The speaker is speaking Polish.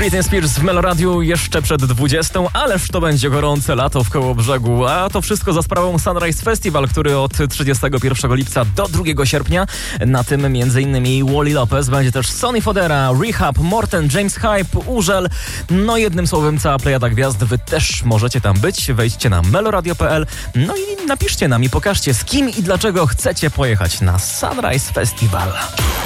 Britney Spears w Meloradiu jeszcze przed 20, ależ to będzie gorące lato w Kołobrzegu. A to wszystko za sprawą Sunrise Festival, który od 31 lipca do 2 sierpnia. Na tym m.in. Wally Lopez, będzie też Sonny Fodera, Rehab, Morten, James Hype, Urzel. No jednym słowem cała plejada gwiazd. Wy też możecie tam być. Wejdźcie na meloradio.pl. No i napiszcie nam i pokażcie, z kim i dlaczego chcecie pojechać na Sunrise Festival.